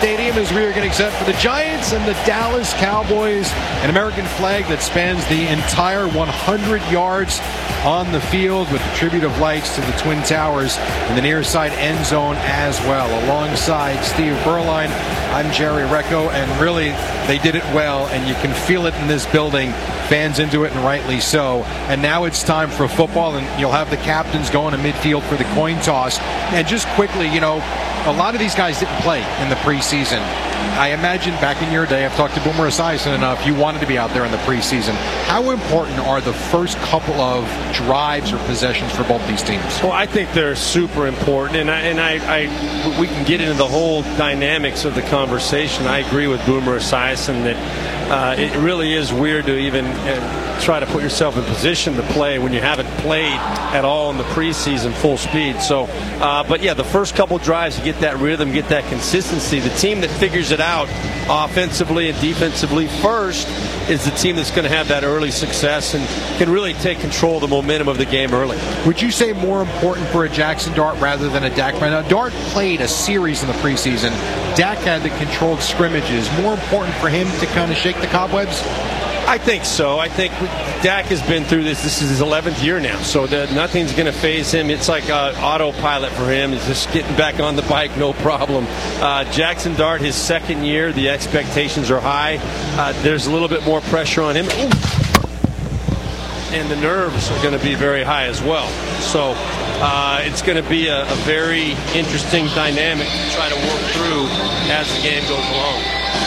Stadium as we are getting set for the Giants and the Dallas Cowboys. An American flag that spans the entire 100 yards on the field with the tribute of lights to the Twin Towers in the near side end zone as well. Alongside Steve Berline, I'm Jerry Recco, and really they did it well, and you can feel it in this building. Fans into it, and rightly so. And now it's time for football, and you'll have the captains going to midfield for the coin toss. And just quickly, you know, a lot of these guys didn't play in the preseason. I imagine back in your day, I've talked to Boomer Esiason enough, you wanted to be out there in the preseason. How important are the first couple of drives or possessions for both these teams? Well, I think they're super important, and we can get into the whole dynamics of the conversation. I agree with Boomer Esiason that it really is weird to even try to put yourself in position to play when you haven't played at all in the preseason full speed. So, but yeah, the first couple drives, you get that rhythm, get that consistency. The team that figures it out offensively and defensively first is the team that's going to have that early success and can really take control of the momentum of the game early. Would you say more important for a Jackson Dart rather than a Dak? Now, Dart played a series in the preseason. Dak had the controlled scrimmages. More important for him to kind of shake the cobwebs? I think so. I think Dak has been through this. This is his 11th year now, so that nothing's going to faze him. It's like autopilot for him. He's just getting back on the bike, no problem. Jackson Dart, his second year, the expectations are high. There's a little bit more pressure on him. And the nerves are going to be very high as well. So it's going to be a very interesting dynamic to try to work through as the game goes along.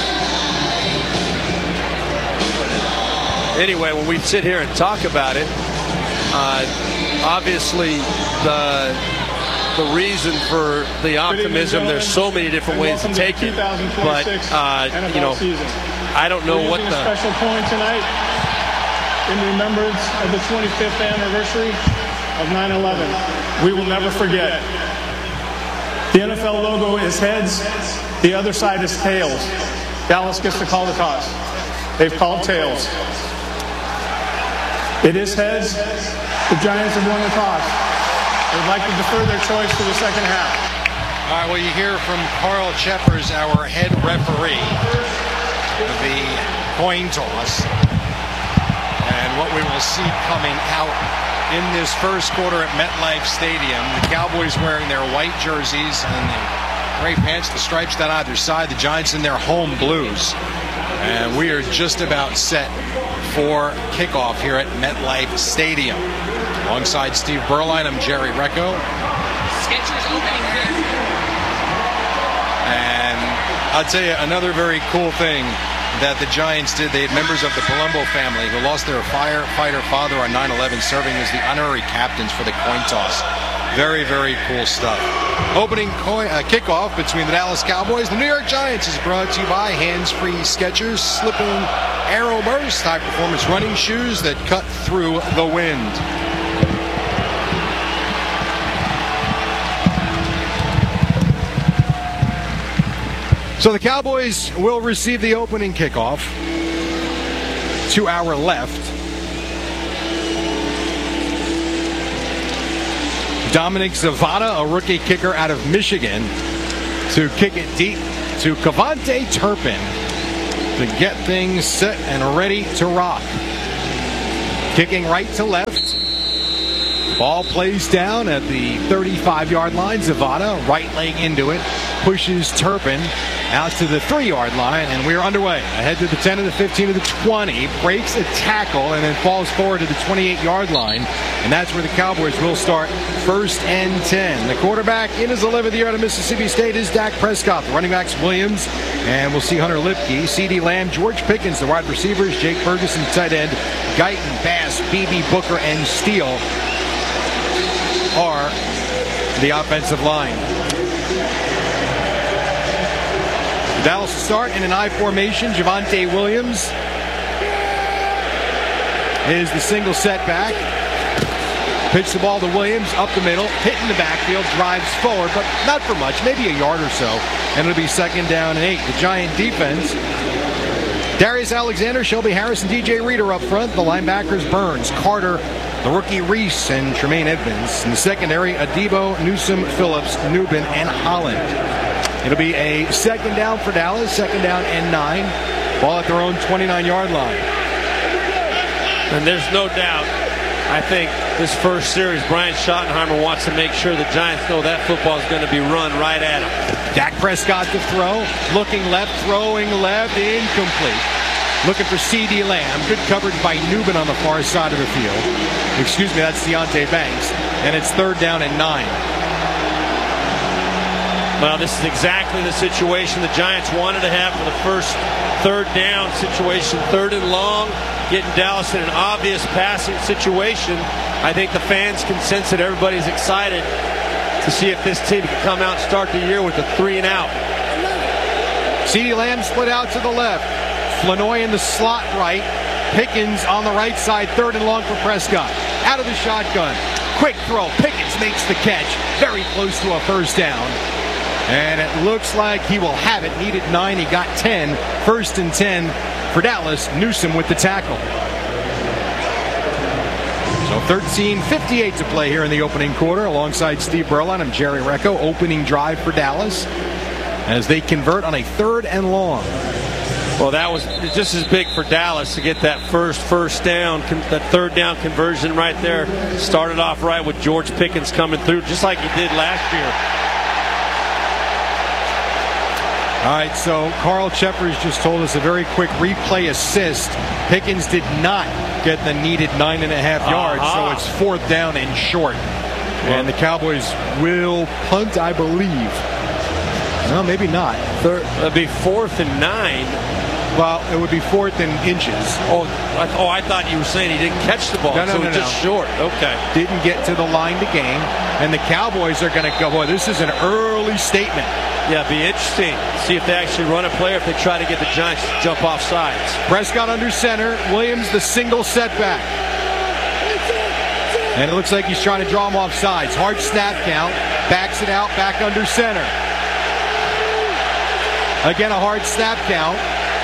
Anyway, when we sit here and talk about it, obviously the reason for the optimism, there's so many different ways to take it. But, you know, I don't know what the... special point tonight in remembrance of the 25th anniversary of 9/11. We will never forget. The NFL logo is heads. The other side is tails. Dallas gets to call the toss. They've called tails. It is heads. The Giants have won the toss. They'd like to defer their choice to the second half. All right, well, you hear from Carl Cheppers, our head referee, the coin toss, and what we will see coming out in this first quarter at MetLife Stadium. The Cowboys wearing their white jerseys and the gray pants, the stripes down either side. The Giants in their home blues. And we are just about set for kickoff here at MetLife Stadium. Alongside Steve Berline, I'm Jerry Recco. Skechers opening here. And I'll tell you another very cool thing that the Giants did. They had members of the Palumbo family who lost their firefighter father on 9/11, serving as the honorary captains for the coin toss. Very, very cool stuff. Opening kickoff between the Dallas Cowboys and the New York Giants is brought to you by Hands-Free Skechers, slip-on Aero Burst, high-performance running shoes that cut through the wind. So the Cowboys will receive the opening kickoff. 2 hours left. Dominic Zavada, a rookie kicker out of Michigan, to kick it deep to Cavante Turpin to get things set and ready to rock. Kicking right to left. Ball plays down at the 35-yard line. Zavada, right leg into it, pushes Turpin out to the 3-yard line, and we're underway. Ahead to the 10 to the 15 to the 20, breaks a tackle, and then falls forward to the 28-yard line. And that's where the Cowboys will start, 1st and 10. The quarterback in his 11th year out of Mississippi State is Dak Prescott. The running backs, Williams, and we'll see Hunter Lipke, C.D. Lamb, George Pickens. The wide receivers, Jake Ferguson, tight end, Guyton, Bass, B.B. Booker, and Steele are the offensive line. Dallas will start in an I formation. Javonte Williams is the single setback. Pitch the ball to Williams, up the middle, hit in the backfield, drives forward, but not for much, maybe a yard or so, and it'll be 2nd down and 8. The Giant defense, Darius Alexander, Shelby Harris, and DJ Reader up front. The linebackers, Burns, Carter, the rookie Reese, and Tremaine Edmonds. In the secondary, Adebo, Newsome, Phillips, Nubin, and Holland. It'll be a second down for Dallas, second down and 9. Ball at their own 29-yard line. And there's no doubt, I think this first series, Brian Schottenheimer wants to make sure the Giants know that football is going to be run right at him. Dak Prescott to throw, looking left, throwing left, incomplete. Looking for C.D. Lamb. Good coverage by Newman on the far side of the field. Excuse me, that's Deonte Banks. And it's third down and 9. Well, this is exactly the situation the Giants wanted to have for the first third down situation. Third and long, getting Dallas in an obvious passing situation. I think the fans can sense that everybody's excited to see if this team can come out and start the year with a 3 and out. C.D. Lamb split out to the left. Flanoy in the slot right. Pickens on the right side, third and long for Prescott. Out of the shotgun. Quick throw. Pickens makes the catch. Very close to a first down. And it looks like he will have it. Needed 9. He got 10. First and 10 for Dallas. Newsome with the tackle. So 13:58 to play here in the opening quarter. Alongside Steve Berline, I'm Jerry Recco. Opening drive for Dallas as they convert on a third and long. Well, that was just as big for Dallas to get that first down, that third down conversion right there. Started off right with George Pickens coming through, just like he did last year. All right, so Carl Cheffers just told us a very quick replay assist. Pickens did not get the needed 9.5 yards, so it's fourth down and short. And the Cowboys will punt, I believe. No, maybe not. It'll be 4th and 9. Well, it would be 4th and inches. I thought you were saying he didn't catch the ball. No, just short. Okay. Didn't get to the line to gain. And the Cowboys are going to go, boy, this is an early statement. Yeah, be interesting. See if they actually run a play or if they try to get the Giants to jump off sides. Prescott under center. Williams the single setback. And it looks like he's trying to draw him off sides. Hard snap count. Backs it out, back under center. Again, a hard snap count.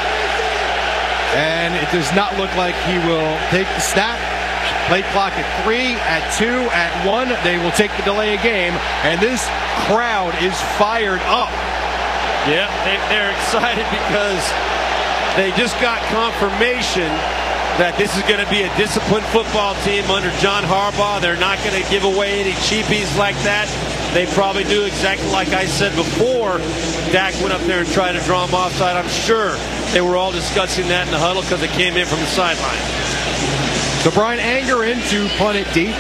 And it does not look like he will take the snap. Play clock at 3, at 2, at 1. They will take the delay of game. And this crowd is fired up. Yeah, they're excited because they just got confirmation that this is going to be a disciplined football team under John Harbaugh. They're not going to give away any cheapies like that. They probably do exactly like I said before. Dak went up there and tried to draw him offside. I'm sure they were all discussing that in the huddle because they came in from the sideline. So Brian Anger in to punt it deep.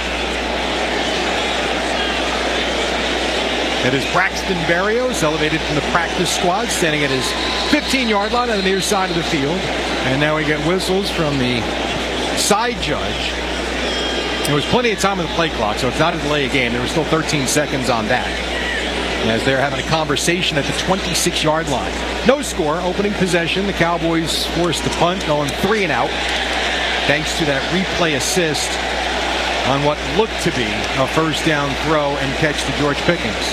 It is Braxton Berrios, elevated from the practice squad, standing at his 15-yard line on the near side of the field. And now we get whistles from the side judge. There was plenty of time on the play clock, so it's not a delay of game. There was still 13 seconds on that, as they're having a conversation at the 26-yard line. No score, opening possession. The Cowboys forced the punt, going 3 and out, thanks to that replay assist on what looked to be a first down throw and catch to George Pickens.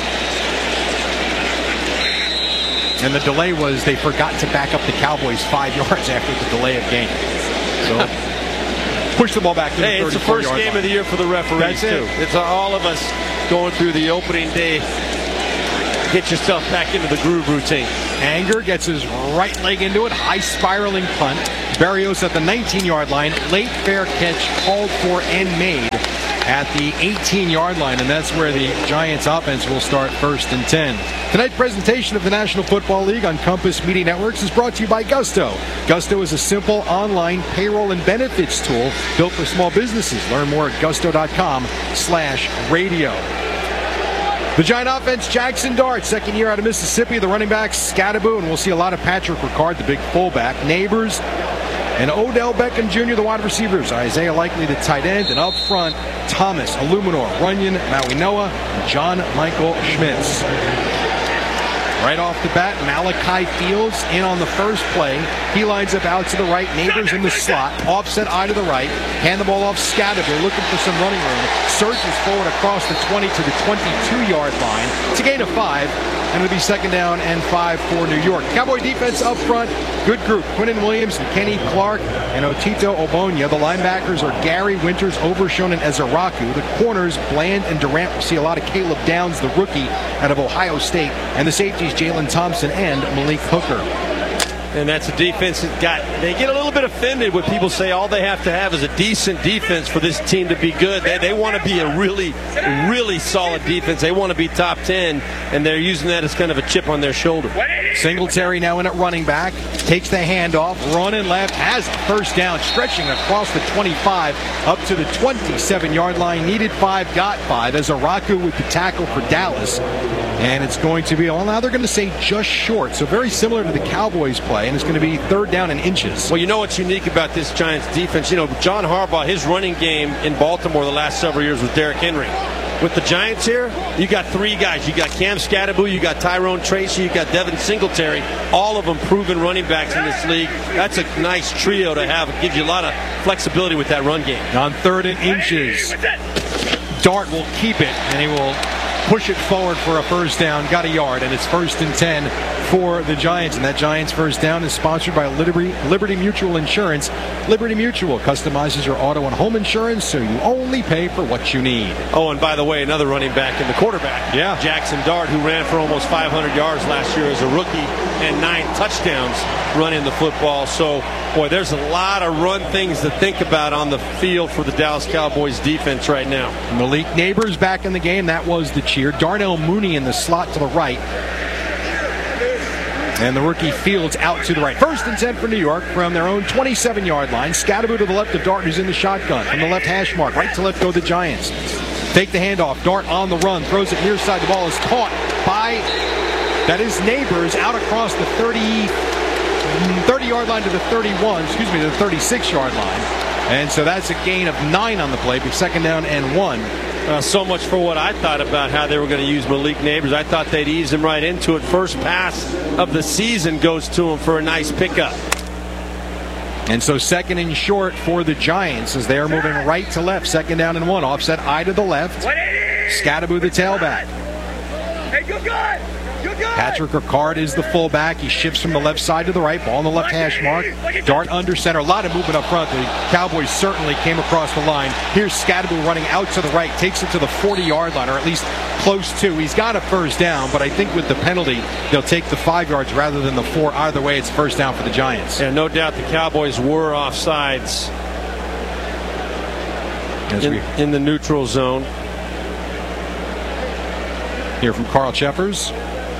And the delay was they forgot to back up the Cowboys 5 yards after the delay of game. So push the ball back to the 34-yard line. It's the first game of the year for the referees, too. It's all of us going through the opening day. Get yourself back into the groove routine. Anger gets his right leg into it. High spiraling punt. Berrios at the 19-yard line. Late fair catch called for and made at the 18-yard line, and that's where the Giants offense will start first and 10. Tonight's presentation of the National Football League on Compass Media Networks is brought to you by Gusto. Gusto is a simple online payroll and benefits tool built for small businesses. Learn more at gusto.com/radio. The Giant offense, Jackson Dart, second year out of Mississippi. The running back, Scattaboo, and we'll see a lot of Patrick Ricard, the big fullback. Neighbors and Odell Beckham Jr., the wide receivers. Isaiah Likely, the tight end. And up front, Thomas, Illuminor, Runyon, Maui Noah, and John Michael Schmitz. Right off the bat, Malachi Fields in on the first play. He lines up out to the right. Neighbors in the slot. Offset eye to the right. Hand the ball off Scattaboo, looking for some running room. Surges forward across the 20 to the 22-yard line. It's a gain of 5. and it'll be 2nd down and 5 for New York. Cowboy defense up front, good group. Quinnen Williams and Kenny Clark and Otito Ogbonnia. The linebackers are Gary Winters, Overshown, and Ezeraku. The corners, Bland and Durant. We'll see a lot of Caleb Downs, the rookie out of Ohio State. And the safeties, Jalen Thompson and Malik Hooker. And that's a defense that they get a little bit offended when people say all they have to have is a decent defense for this team to be good. They want to be a really, really solid defense. They want to be top 10, and they're using that as kind of a chip on their shoulder. Singletary now in at running back, takes the handoff, running left, has a first down, stretching across the 25 up to the 27-yard line. Needed 5, got 5. Ezeraku with the tackle for Dallas. And it's going to be, well, now they're going to say just short. So very similar to the Cowboys play, and it's going to be 3rd down and inches. Well, you know what's unique about this Giants defense? You know, John Harbaugh, his running game in Baltimore the last several years was Derrick Henry. With the Giants here, you got 3 guys. You got Cam Skattebo, you got Tyrone Tracy, you got Devin Singletary, all of them proven running backs in this league. That's a nice trio to have. It gives you a lot of flexibility with that run game. On 3rd and inches, Dart will keep it, and he will push it forward for a first down. Got a yard, and it's 1st and 10 for the Giants. And that Giants first down is sponsored by Liberty Mutual Insurance. Liberty Mutual customizes your auto and home insurance so you only pay for what you need. Oh, and by the way, another running back in the quarterback. Yeah. Jackson Dart, who ran for almost 500 yards last year as a rookie and 9 touchdowns running the football. So, boy, there's a lot of run things to think about on the field for the Dallas Cowboys defense right now. Malik Neighbors back in the game. That was the cheer. Darnell Mooney in the slot to the right. And the rookie Fields out to the right. 1st and 10 for New York from their own 27-yard line. Skattebo to the left of Dart, who's in the shotgun. From the left hash mark, right to left go the Giants. Take the handoff. Dart on the run. Throws it near side. The ball is caught by, that is Neighbors, out across the 30-yard line to the 31, excuse me, to the 36-yard line. And so that's a gain of 9 on the play, but 2nd down and 1. So much for what I thought about how they were going to use Malik Neighbors. I thought they'd ease him right into it. First pass of the season goes to him for a nice pickup. And so 2nd and short for the Giants as they are moving right to left. 2nd down and 1. Offset eye to the left. Skattebo the tailback. Hey, good God! Patrick Ricard is the fullback. He shifts from the left side to the right. Ball on the left hash mark. Dart under center. A lot of movement up front. The Cowboys certainly came across the line. Here's Skattebo running out to the right. Takes it to the 40-yard line, or at least close to. He's got a first down, but I think with the penalty, they'll take the 5 yards rather than the 4. Either way, it's first down for the Giants. Yeah, no doubt the Cowboys were offsides in the neutral zone. Here from Carl Cheffers.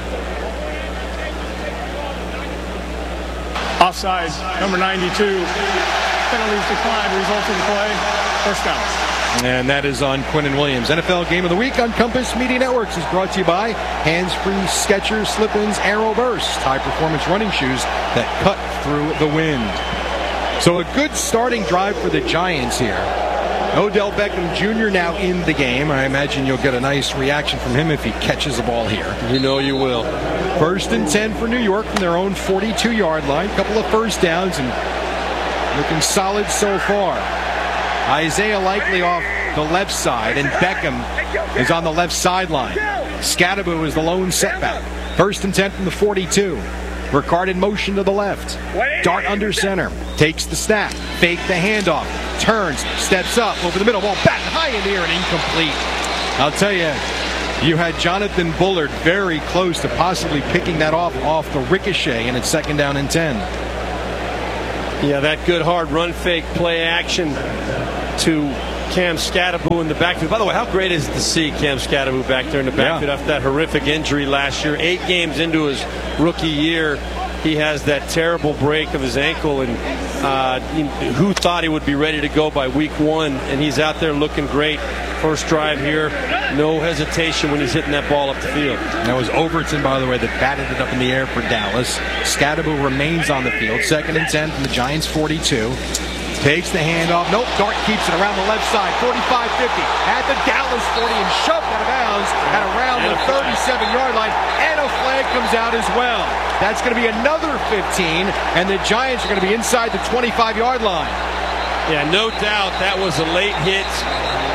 Offside, number 92. Penalties declined, result of the play, first down. And that is on Quinnen Williams. NFL Game of the Week on Compass Media Networks is brought to you by Hands-Free Skechers Slip-ins Aero Burst, high-performance running shoes that cut through the wind. So a good starting drive for the Giants here. Odell Beckham Jr. now in the game. I imagine you'll get a nice reaction from him if he catches the ball here. You know you will. 1st and 10 for New York from their own 42-yard line. Couple of first downs and looking solid so far. Isaiah Likely off the left side, and Beckham is on the left sideline. Skattebo is the lone setback. 1st and 10 from the 42. Ricard in motion to the left. Dart under center. Takes the snap. Fake the handoff. Turns. Steps up. Over the middle. Ball batted high in the air and incomplete. I'll tell you, you had Jonathan Bullard very close to possibly picking that off the ricochet, and it's 2nd down and 10. Yeah, that good hard run fake play action to Cam Skattebo in the backfield. By the way, how great is it to see Cam Skattebo back there in the backfield after that horrific injury last year? 8 games into his rookie year, he has that terrible break of his ankle, and who thought he would be ready to go by week 1? And he's out there looking great. First drive here, no hesitation when he's hitting that ball up the field. That was Overton, by the way, that batted it up in the air for Dallas. Skattebo remains on the field. 2nd and 10 from the Giants 42. Takes the handoff. Nope, Dart keeps it around the left side. 45-50 at the Dallas 40 and shoved out of bounds at around the 37-yard line. And a flag comes out as well. That's going to be another 15, and the Giants are going to be inside the 25-yard line. Yeah, no doubt that was a late hit.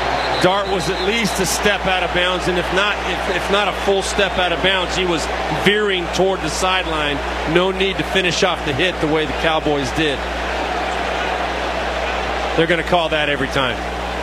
Dart was at least a step out of bounds, and if not a full step out of bounds, he was veering toward the sideline. No need to finish off the hit the way the Cowboys did. They're going to call that every time.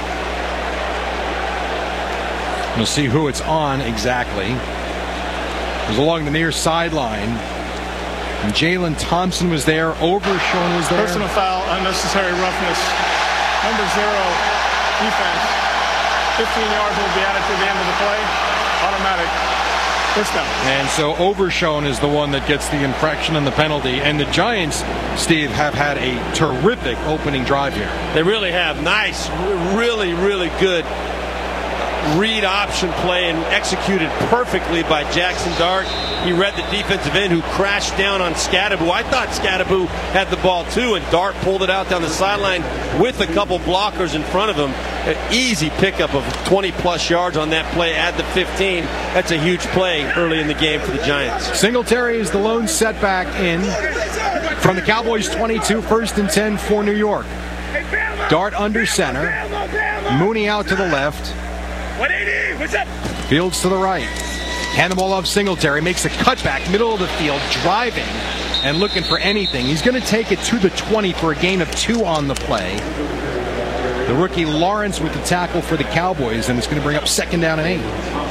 We'll see who it's on exactly. It was along the near sideline. And Jalen Thompson was there. Overshown was there. Personal foul, unnecessary roughness. Number 0, defense. 15 yards will be added to the end of the play. Automatic. First down. And so Overshown is the one that gets the infraction and the penalty. And the Giants, Steve, have had a terrific opening drive here. They really have. Nice, really, really good read option play and executed perfectly by Jackson Dart. He read the defensive end who crashed down on Skattebo. I thought Skattebo had the ball too, and Dart pulled it out down the sideline with a couple blockers in front of him. An easy pickup of 20-plus yards on that play. Add the 15. That's a huge play early in the game for the Giants. Singletary is the lone setback in from the Cowboys 22, 1st and 10 for New York. Dart under center. Mooney out to the left. 180, what's up? Fields to the right. Hand the ball off Singletary. Makes a cutback, middle of the field, driving and looking for anything. He's going to take it to the 20 for a gain of 2 on the play. The rookie Lawrence with the tackle for the Cowboys, and it's going to bring up 2nd down and 8.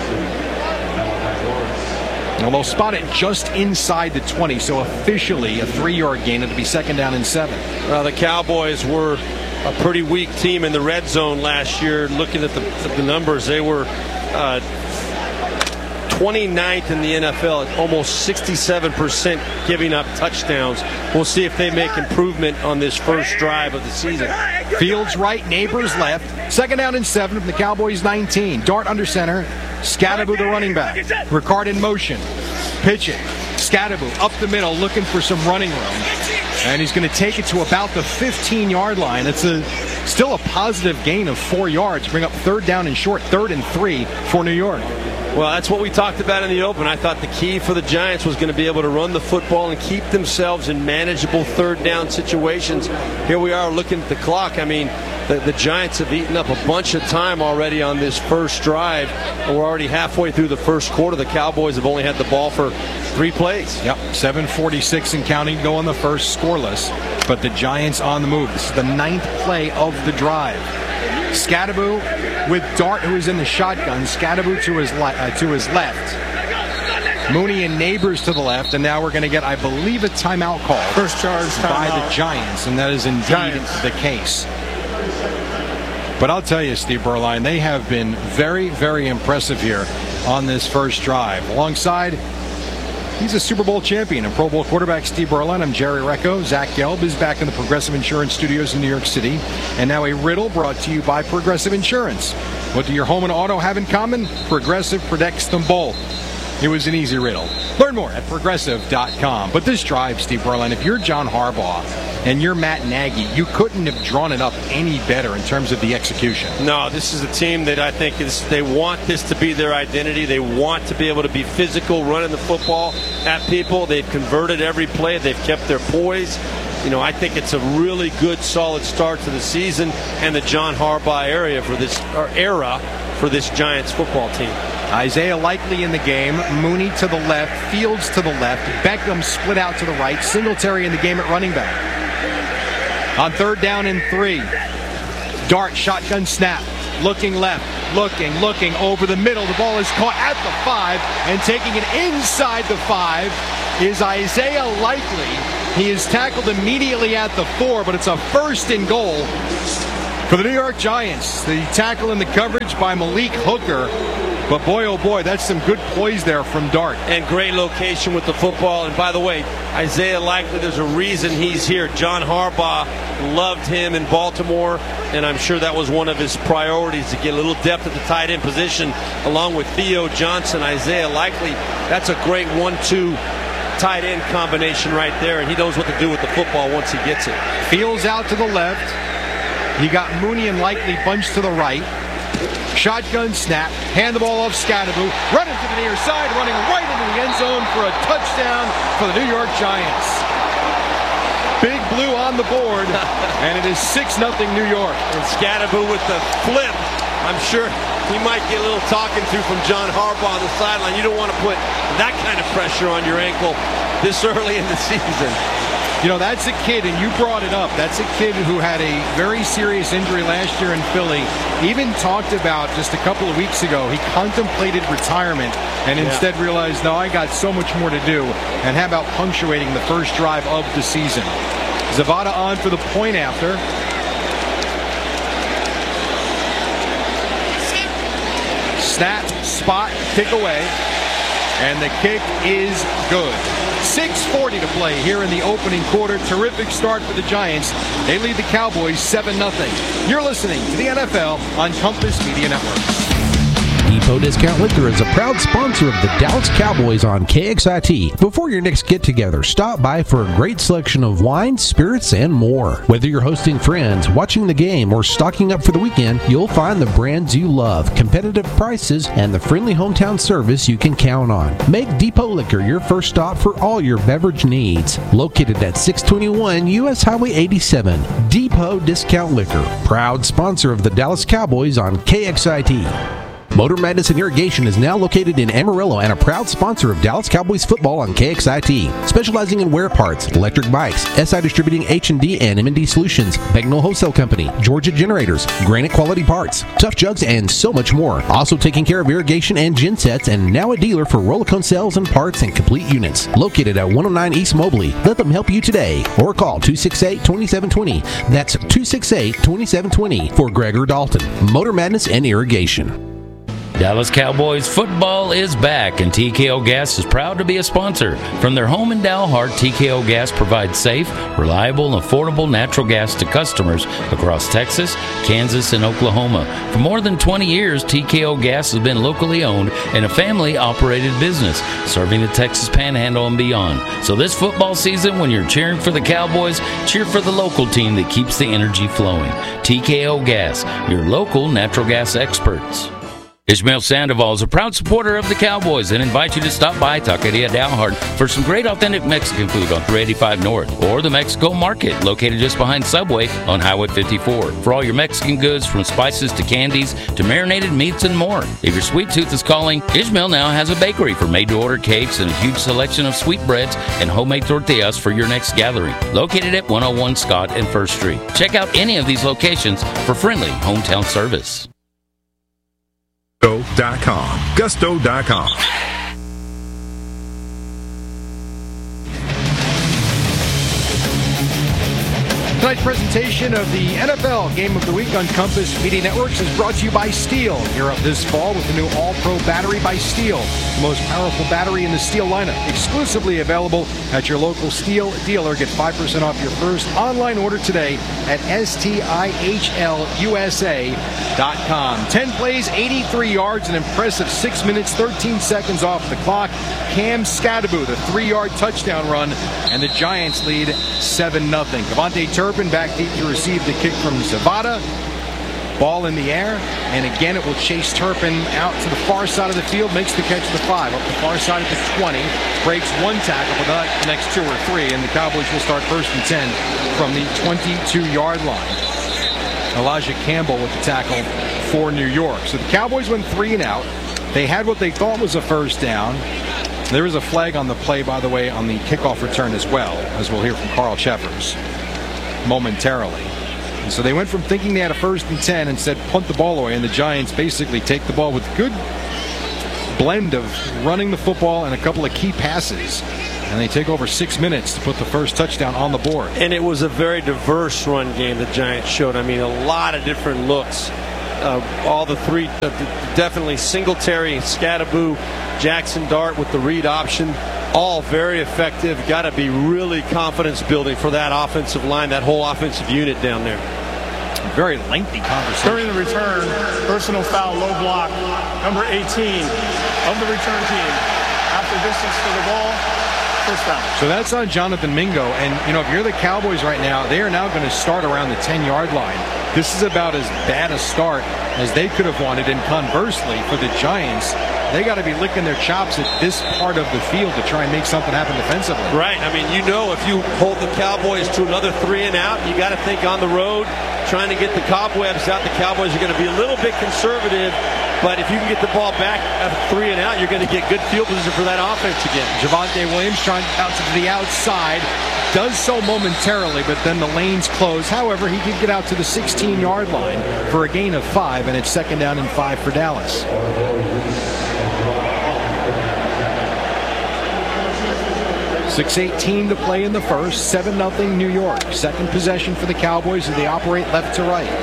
Well, they'll spot it just inside the 20, so officially a 3-yard gain. It'll be 2nd down and 7. Well, the Cowboys were a pretty weak team in the red zone last year. Looking at the numbers, they were 29th in the NFL at almost 67% giving up touchdowns. We'll see if they make improvement on this first drive of the season. Fields right, Neighbors left. 2nd down and 7 from the Cowboys 19. Dart under center. Skattebo the running back. Ricard in motion. Pitch it. Skattebo up the middle looking for some running room. And he's going to take it to about the 15-yard line. It's still a positive gain of 4 yards. Bring up 3rd down and short, 3rd and 3 for New York. Well, that's what we talked about in the open. I thought the key for the Giants was going to be able to run the football and keep themselves in manageable 3rd down situations. Here we are looking at the clock. I mean, the Giants have eaten up a bunch of time already on this first drive. We're already halfway through the first quarter. The Cowboys have only had the ball for 3 plays. Yep, 7:46 and counting to go on the first, scoreless. But the Giants on the move. This is the 9th play of the drive. Skattebo with Dart, who is in the shotgun. Skattebo to his left. Mooney and Neighbors to the left. And now we're going to get, I believe, a timeout call. First charge by timeout. the Giants. And that is indeed the case. But I'll tell you, Steve Berline, they have been very, very impressive here on this first drive. Alongside, he's a Super Bowl champion and Pro Bowl quarterback Steve Berline. I'm Jerry Recco. Zach Gelb is back in the Progressive Insurance Studios in New York City. And now a riddle brought to you by Progressive Insurance. What do your home and auto have in common? Progressive protects them both. It was an easy riddle. Learn more at Progressive.com. But this drive, Steve Berline, if you're John Harbaugh and you're Matt Nagy, you couldn't have drawn it up any better in terms of the execution. No, this is a team that I think they want this to be their identity. They want to be able to be physical, running the football at people. They've converted every play. They've kept their poise. You know, I think it's a really good, solid start to the season and the John Harbaugh era for this Giants football team. Isaiah Likely in the game. Mooney to the left. Fields to the left. Beckham split out to the right. Singletary in the game at running back. On 3rd down and 3. Dart shotgun snap. Looking left. Looking over the middle. The ball is caught at the 5. And taking it inside the 5 is Isaiah Likely. He is tackled immediately at the 4, but it's a 1st and goal for the New York Giants. The tackle and the coverage by Malik Hooker. But boy, oh boy, that's some good poise there from Dart. And great location with the football. And by the way, Isaiah Likely, there's a reason he's here. John Harbaugh loved him in Baltimore, and I'm sure that was one of his priorities, to get a little depth at the tight end position, along with Theo Johnson, Isaiah Likely. That's a great 1-2 tight end combination right there, and he knows what to do with the football once he gets it. Fields out to the left. You got Mooney and Likely bunched to the right. Shotgun snap, hand the ball off Skattebo, running to the near side, running right into the end zone for a touchdown for the New York Giants. Big Blue on the board, and it is 6-0 New York. And Skattebo with the flip I'm sure he might get a little talking to from John Harbaugh on the sideline. You don't want to put that kind of pressure on your ankle this early in the season. You know, that's a kid, and you brought it up, that's a kid who had a very serious injury last year in Philly. Even talked about just a couple of weeks ago, he contemplated retirement and instead realized, no, I got so much more to do. And how about punctuating the first drive of the season? Zavada on for the point after. Snap, spot, kick away. And the kick is good. 6:40 to play here in the opening quarter. Terrific start for the Giants. They lead the Cowboys 7-0. You're listening to the NFL on Compass Media Network. Depot Discount Liquor is a proud sponsor of the Dallas Cowboys on KXIT. Before your next get-together, stop by for a great selection of wines, spirits, and more. Whether you're hosting friends, watching the game, or stocking up for the weekend, you'll find the brands you love, competitive prices, and the friendly hometown service you can count on. Make Depot Liquor your first stop for all your beverage needs. Located at 621 U.S. Highway 87, Depot Discount Liquor, proud sponsor of the Dallas Cowboys on KXIT. Motor Madness and Irrigation is now located in Amarillo and a proud sponsor of Dallas Cowboys football on KXIT. Specializing in wear parts, electric bikes, SI Distributing H&D and M&D Solutions, Bagnall Wholesale Company, Georgia Generators, Granite Quality Parts, Tough Jugs, and so much more. Also taking care of irrigation and gensets, and now a dealer for Rollicone cells and parts and complete units. Located at 109 East Mobley. Let them help you today or call 268-2720. That's 268-2720 for Gregor Dalton. Motor Madness and Irrigation. Dallas Cowboys football is back, and TKO Gas is proud to be a sponsor. From their home in Dalhart, TKO Gas provides safe, reliable, and affordable natural gas to customers across Texas, Kansas, and Oklahoma. For more than 20 years, TKO Gas has been locally owned and a family-operated business, serving the Texas Panhandle and beyond. So this football season, when you're cheering for the Cowboys, cheer for the local team that keeps the energy flowing. TKO Gas, your local natural gas experts. Ishmael Sandoval is a proud supporter of the Cowboys and invites you to stop by Taqueria Dalhart for some great authentic Mexican food on 385 North or the Mexico Market located just behind Subway on Highway 54. For all your Mexican goods, from spices to candies to marinated meats and more. If your sweet tooth is calling, Ishmael now has a bakery for made-to-order cakes and a huge selection of sweetbreads and homemade tortillas for your next gathering. Located at 101 Scott and 1st Street. Check out any of these locations for friendly hometown service. Gusto.com. Gusto.com. Tonight's presentation of the NFL Game of the Week on Compass Media Networks is brought to you by Steel. Gear up this fall with the new All-Pro battery by Steel, the most powerful battery in the Steel lineup. Exclusively available at your local Steel dealer. Get 5% off your first online order today at STIHLUSA.com. 10 plays, 83 yards, an impressive 6 minutes, 13 seconds off the clock. Cam Scadaboo, the 3-yard touchdown run, and the Giants lead 7-0. Kevontae Turpin back deep to receive the kick from Zavada. Ball in the air, and again it will chase Turpin out to the far side of the field, makes the catch at the 5, up the far side at the 20, breaks one tackle for the next 2 or 3, and the Cowboys will start 1st and 10 from the 22-yard line. Elijah Campbell with the tackle for New York. So the Cowboys went 3 and out. They had what they thought was a first down. There is a flag on the play, by the way, on the kickoff return as well, as we'll hear from Carl Cheffers momentarily. And so they went from thinking they had a 1st and 10 and said punt the ball away, and the Giants basically take the ball with good blend of running the football and a couple of key passes, and they take over 6 minutes to put the first touchdown on the board. And it was a very diverse run game the Giants showed. I mean, a lot of different looks. All the three, definitely Singletary, Scadaboo, Jackson Dart with the read option, all very effective. Got to be really confidence building for that offensive line, that whole offensive unit down there. Very lengthy conversation. During the return, personal foul, low block, number 18 of the return team. After distance for the ball, first down. So that's on Jonathan Mingo. And, you know, if you're the Cowboys right now, they are now going to start around the 10-yard line. This is about as bad a start as they could have wanted. And conversely, for the Giants, they got to be licking their chops at this part of the field to try and make something happen defensively. Right. I mean, you know, if you hold the Cowboys to another 3 and out, you got to think on the road trying to get the cobwebs out. The Cowboys are going to be a little bit conservative, but if you can get the ball back at 3 and out, you're going to get good field position for that offense again. Javonte Williams trying to bounce it to the outside. Does so momentarily, but then the lanes close. However, he did get out to the 16-yard line for a gain of 5, and it's 2nd down and 5 for Dallas. .6:18 to play in the first. 7-0 New York. Second possession for the Cowboys as they operate left to right.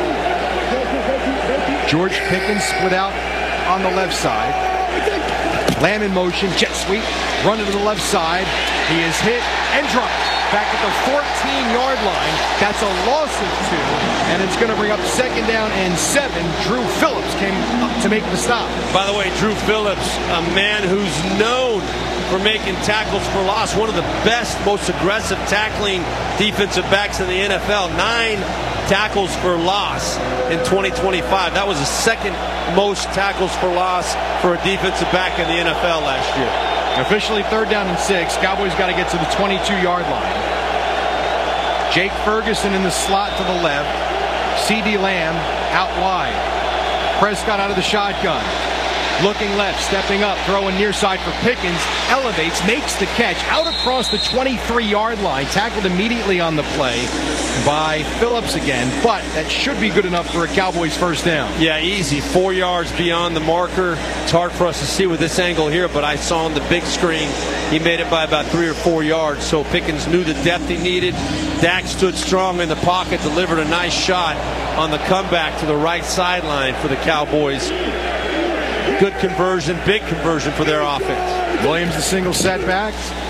George Pickens split out on the left side. Lamb in motion, jet sweep, running to the left side. He is hit and dropped back at the 14-yard line. That's a loss of 2, and it's going to bring up 2nd down and 7. Drew Phillips came up to make the stop. By the way, Drew Phillips, a man who's known for making tackles for loss, one of the best, most aggressive tackling defensive backs in the NFL. 9 tackles for loss in 2025. That was the 2nd most tackles for loss for a defensive back in the NFL last year. Officially 3rd down and 6. Cowboys got to get to the 22-yard line. Jake Ferguson in the slot to the left. CeeDee Lamb out wide. Prescott out of the shotgun. Looking left, stepping up, throwing near side for Pickens. Elevates, makes the catch out across the 23-yard line. Tackled immediately on the play by Phillips again, but that should be good enough for a Cowboys 1st down. Yeah, easy. 4 yards beyond the marker. It's hard for us to see with this angle here, but I saw on the big screen he made it by about 3 or 4 yards, so Pickens knew the depth he needed. Dak stood strong in the pocket, delivered a nice shot on the comeback to the right sideline for the Cowboys. Good conversion, big conversion for their offense. Williams the single setback.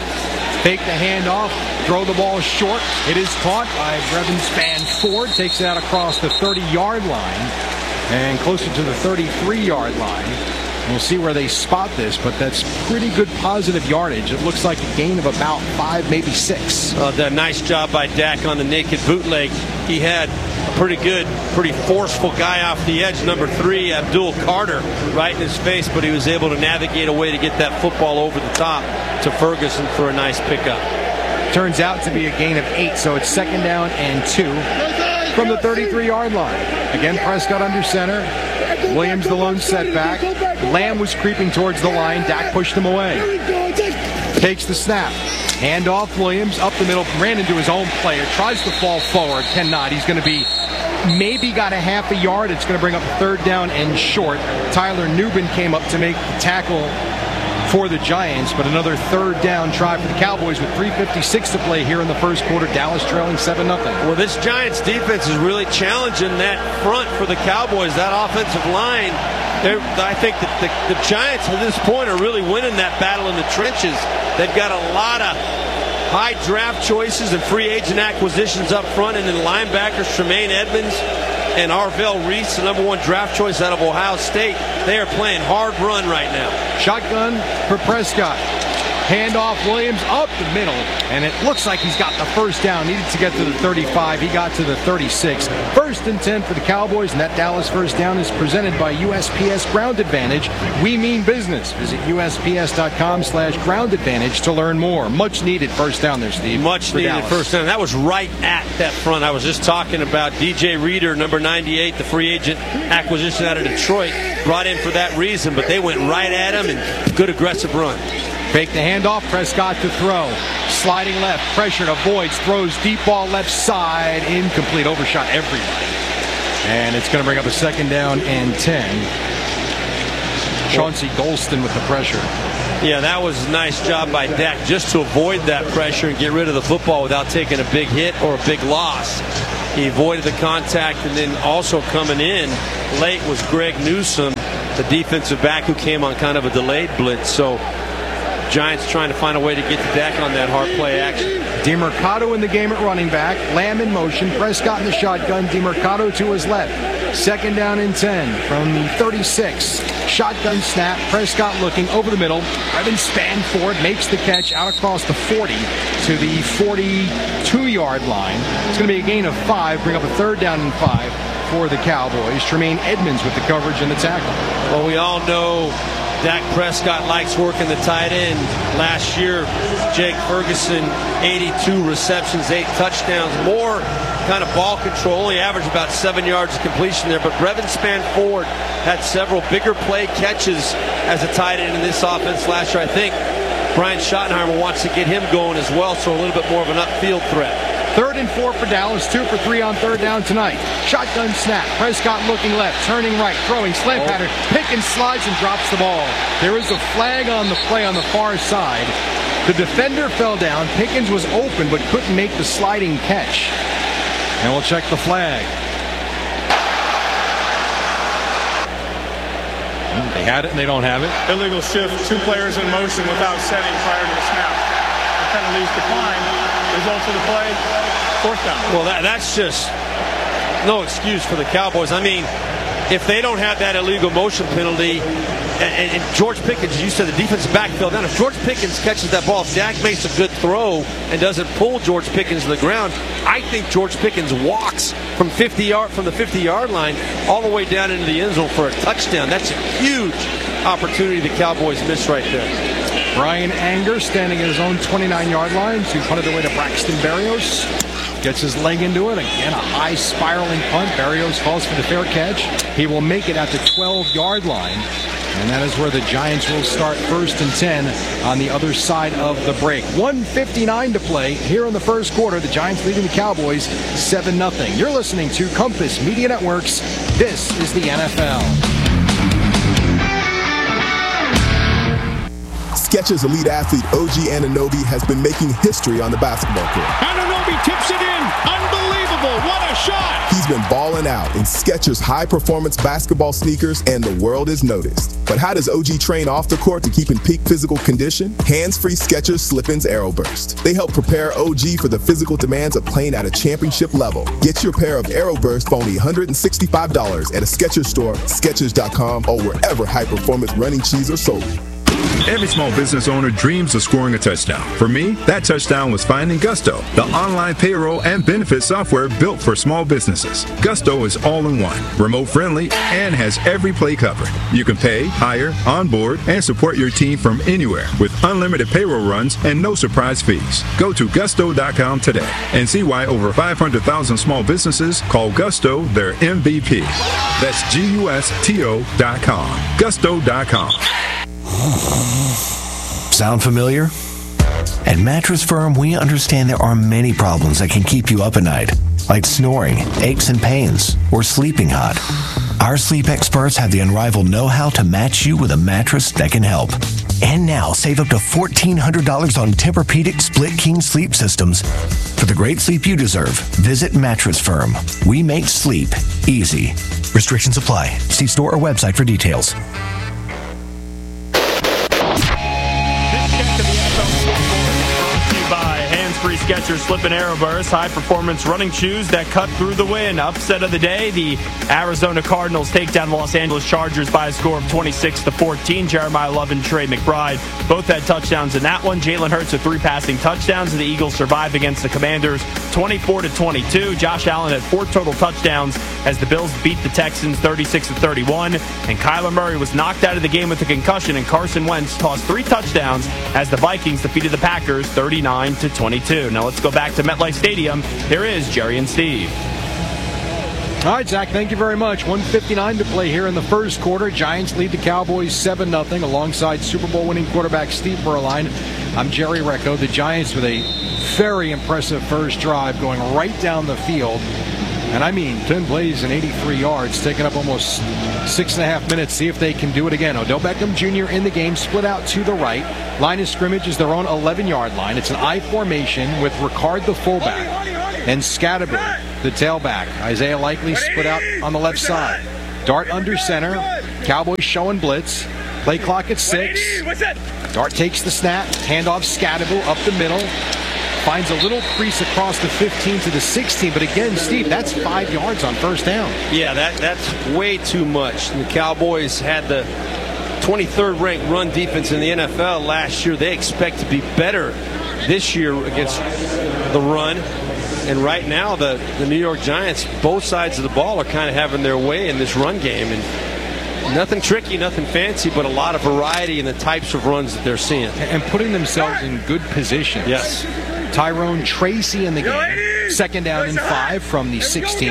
Fake the handoff. Throw the ball short. It is caught by Brevin Spann-Ford. Takes it out across the 30-yard line and closer to the 33-yard line. We'll see where they spot this, but that's pretty good positive yardage. It looks like a gain of about 5, maybe 6. That nice job by Dak on the naked bootleg. He had a pretty good, pretty forceful guy off the edge, number 3, Abdul Carter, right in his face, but he was able to navigate a way to get that football over the top to Ferguson for a nice pickup. Turns out to be a gain of 8, so it's 2nd down and 2 from the 33-yard line. Again, Prescott under center. Williams the lone setback. Lamb was creeping towards the line. Dak pushed him away. Takes the snap. Handoff, Williams up the middle, ran into his own player, tries to fall forward, cannot. He's going to be maybe got a half a yard. It's going to bring up 3rd down and short. Tyler Nubin came up to make the tackle for the Giants, but another 3rd down try for the Cowboys with 3:56 to play here in the first quarter. Dallas trailing 7-0. Well, this Giants defense is really challenging that front for the Cowboys, that offensive line. I think that the Giants at this point are really winning that battle in the trenches. They've got a lot of high draft choices and free agent acquisitions up front, and then linebackers Tremaine Edmonds and Arvell Reese, the number 1 draft choice out of Ohio State. They are playing hard run right now. Shotgun for Prescott. Handoff, Williams up the middle, and it looks like he's got the 1st down. Needed to get to the 35. He got to the 36. 1st and 10 for the Cowboys, and that Dallas 1st down is presented by USPS Ground Advantage. We mean business. Visit USPS.com/Ground Advantage to learn more. Much needed 1st down there, Steve. Much needed Dallas. 1st down. That was right at that front. I was just talking about DJ Reader, number 98, the free agent acquisition out of Detroit. Brought in for that reason, but they went right at him, and good aggressive run. Fake the handoff, Prescott to throw. Sliding left, pressured, avoids, throws deep ball left side, incomplete, overshot everybody. And it's going to bring up a 2nd down and 10. Chauncey Golston with the pressure. Yeah, that was a nice job by Dak just to avoid that pressure and get rid of the football without taking a big hit or a big loss. He avoided the contact, and then also coming in late was Greg Newsome, the defensive back who came on kind of a delayed blitz. So Giants trying to find a way to get to Dak on that hard play action. DeMercado in the game at running back. Lamb in motion. Prescott in the shotgun. DeMercado to his left. 2nd down and 10 from the 36. Shotgun snap. Prescott looking over the middle. Brevin Spann-Ford makes the catch out across the 40 to the 42-yard line. It's going to be a gain of 5. Bring up a 3rd down and 5 for the Cowboys. Tremaine Edmonds with the coverage and the tackle. Well, we all know Dak Prescott likes working the tight end. Last year, Jake Ferguson, 82 receptions, 8 touchdowns, more kind of ball control. Only averaged about 7 yards of completion there. But Brevin Spann-Ford had several bigger play catches as a tight end in this offense last year. I think Brian Schottenheimer wants to get him going as well, so a little bit more of an upfield threat. 3rd and 4 for Dallas, 2 for 3 on 3rd down tonight. Shotgun snap, Prescott looking left, turning right, throwing slant pattern. Pickens slides and drops the ball. There is a flag on the play on the far side. The defender fell down. Pickens was open but couldn't make the sliding catch. And we'll check the flag. They had it and they don't have it. Illegal shift, 2 players in motion without setting prior to the snap. The penalties decline. Results of the play, 4th down. Well, that's just no excuse for the Cowboys. I mean, if they don't have that illegal motion penalty, and George Pickens, you said the defensive back fell down. If George Pickens catches that ball, if Dak makes a good throw and doesn't pull George Pickens to the ground, I think George Pickens walks from the 50-yard line all the way down into the end zone for a touchdown. That's a huge opportunity the Cowboys miss right there. Brian Anger standing at his own 29-yard line to punt it away to Braxton Berrios. Gets his leg into it. Again, a high spiraling punt. Berrios falls for the fair catch. He will make it at the 12-yard line. And that is where the Giants will start 1st and 10 on the other side of the break. 1:59 to play here in the first quarter. The Giants leading the Cowboys 7-0. You're listening to Compass Media Networks. This is the NFL. Skechers elite athlete OG Anunoby has been making history on the basketball court. Anunoby tips it in. Unbelievable. What a shot. He's been balling out in Skechers high-performance basketball sneakers, and the world is noticed. But how does OG train off the court to keep in peak physical condition? Hands-free Skechers Slip-ins Aeroburst. They help prepare OG for the physical demands of playing at a championship level. Get your pair of Aeroburst for only $165 at a Skechers store, Skechers.com, or wherever high-performance running shoes are sold. Every small business owner dreams of scoring a touchdown. For me, that touchdown was finding Gusto, the online payroll and benefit software built for small businesses. Gusto is all-in-one, remote-friendly, and has every play covered. You can pay, hire, onboard, and support your team from anywhere with unlimited payroll runs and no surprise fees. Go to Gusto.com today and see why over 500,000 small businesses call Gusto their MVP. That's Gusto.com. Gusto.com. Sound familiar? At Mattress Firm, we understand there are many problems that can keep you up at night, like snoring, aches and pains, or sleeping hot. Our sleep experts have the unrivaled know-how to match you with a mattress that can help. And now, save up to $1,400 on Tempur-Pedic Split King sleep systems. For the great sleep you deserve, visit Mattress Firm. We make sleep easy. Restrictions apply. See store or website for details. Free Skechers Slip-in Aeroburst, high-performance running shoes that cut through the wind. Upset of the day, the Arizona Cardinals take down the Los Angeles Chargers by a score of 26-14. Jeremiah Love and Trey McBride both had touchdowns in that one. Jalen Hurts with 3 passing touchdowns, and the Eagles survive against the Commanders 24-22. Josh Allen had 4 total touchdowns as the Bills beat the Texans 36-31. And Kyler Murray was knocked out of the game with a concussion, and Carson Wentz tossed 3 touchdowns as the Vikings defeated the Packers 39-22. Now let's go back to MetLife Stadium. Here is Jerry and Steve. All right, Zach, thank you very much. 1:59 to play here in the first quarter. Giants lead the Cowboys 7-0 alongside Super Bowl winning quarterback Steve Berline. I'm Jerry Recco. The Giants with a very impressive first drive going right down the field. And I mean, 10 plays and 83 yards, taking up almost 6.5 minutes. See if they can do it again. Odell Beckham Jr. in the game, split out to the right. Line of scrimmage is their own 11-yard line. It's an I formation with Ricard the fullback and Scatterby the tailback. Isaiah Likely split out on the left side. Dart under center. Cowboys showing blitz. Play clock at 6. Dart takes the snap. Handoff Scatterby up the middle. Finds a little crease across the 15 to the 16. But again, Steve, that's 5 yards on first down. Yeah, that's way too much. The Cowboys had the 23rd ranked run defense in the NFL last year. They expect to be better this year against the run. And right now, the New York Giants, both sides of the ball are kind of having their way in this run game. And Nothing tricky, nothing fancy, but a lot of variety in the types of runs that they're seeing. And putting themselves in good positions. Yes. Tyrone Tracy in the game. Second down and 5 from the 16.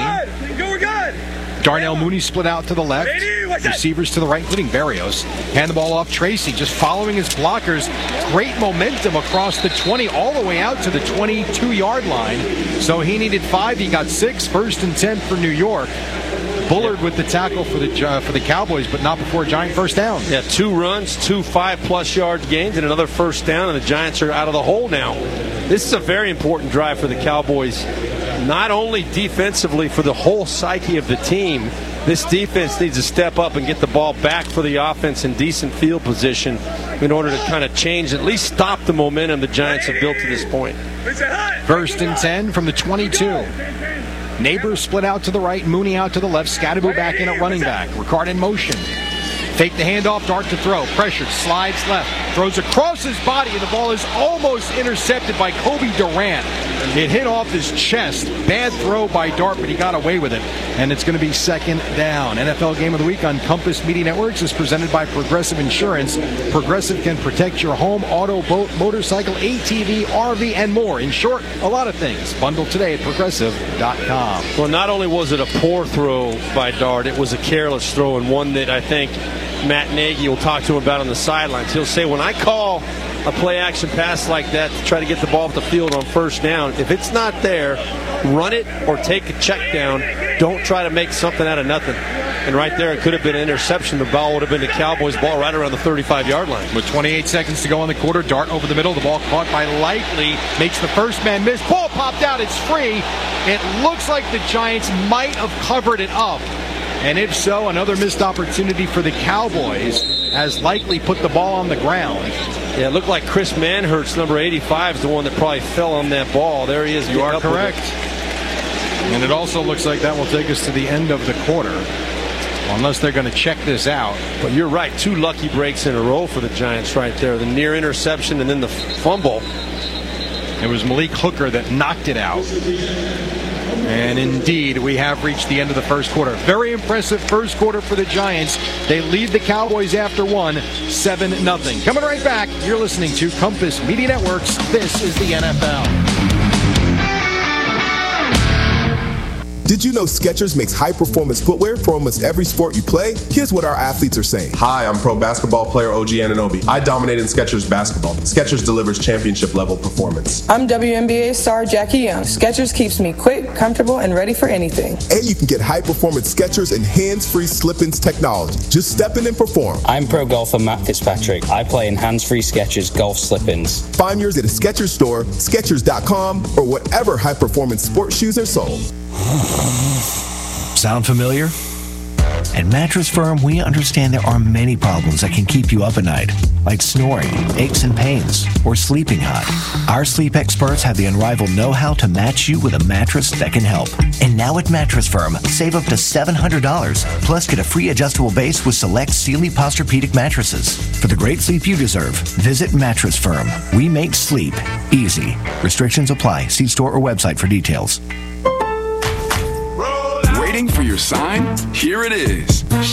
Darnell Mooney split out to the left. Receivers to the right, including Berrios. Hand the ball off Tracy, just following his blockers. Great momentum across the 20, all the way out to the 22-yard line. So he needed 5, he got 6. First and 10 for New York. Bullard with the tackle for the Cowboys, but not before a Giant first down. Yeah, 2 runs, 2 5+ yard gains, and another first down, and the Giants are out of the hole now. This is a very important drive for the Cowboys, not only defensively for the whole psyche of the team. This defense needs to step up and get the ball back for the offense in decent field position in order to kind of change, at least stop the momentum the Giants have built to this point. First and 10 from the 22. Neighbors split out to the right, Mooney out to the left, Scatterbo back in at running back. Ricard in motion. Fake the handoff, Dart to throw. Pressured, slides left, throws across his body, and the ball is almost intercepted by Kobe Durant. It hit off his chest. Bad throw by Dart, but he got away with it. And it's going to be second down. NFL Game of the Week on Compass Media Networks is presented by Progressive Insurance. Progressive can protect your home, auto, boat, motorcycle, ATV, RV, and more. In short, a lot of things. Bundle today at Progressive.com. Well, not only was it a poor throw by Dart, it was a careless throw, and one that I think Matt Nagy will talk to him about on the sidelines. He'll say, when I call a play-action pass like that to try to get the ball off the field on first down, if it's not there, run it or take a check down. Don't try to make something out of nothing. And right there, it could have been an interception. The ball would have been the Cowboys' ball right around the 35-yard line. With 28 seconds to go in the quarter, Dart over the middle. The ball caught by Likely. Makes the first man miss. Ball popped out. It's free. It looks like the Giants might have covered it up. And if so, another missed opportunity for the Cowboys as Likely put the ball on the ground. Yeah, it looked like Chris Manhertz, number 85, is the one that probably fell on that ball. There he is. You are correct. And it also looks like that will take us to the end of the quarter, unless they're going to check this out. But you're right. 2 lucky breaks in a row for the Giants right there. The near interception and then the fumble. It was Malik Hooker that knocked it out. And indeed, we have reached the end of the first quarter. Very impressive first quarter for the Giants. They lead the Cowboys after 1, 7-0. Coming right back, you're listening to Compass Media Networks. This is the NFL. Did you know Skechers makes high-performance footwear for almost every sport you play? Here's what our athletes are saying. Hi, I'm pro basketball player OG Anunoby. I dominate in Skechers basketball. Skechers delivers championship-level performance. I'm WNBA star Jackie Young. Skechers keeps me quick, comfortable, and ready for anything. And you can get high-performance Skechers and hands-free slip-ins technology. Just step in and perform. I'm pro golfer Matt Fitzpatrick. I play in hands-free Skechers golf slip-ins. Find yours at a Skechers store, Skechers.com, or whatever high-performance sports shoes are sold. Sound familiar? At Mattress Firm, we understand there are many problems that can keep you up at night, like snoring, aches and pains, or sleeping hot. Our sleep experts have the unrivaled know-how to match you with a mattress that can help. And now at Mattress Firm, save up to $700, plus get a free adjustable base with select Sealy Posturepedic mattresses. For the great sleep you deserve, visit Mattress Firm. We make sleep easy. Restrictions apply. See store or website for details. Waiting for your sign? Here it is.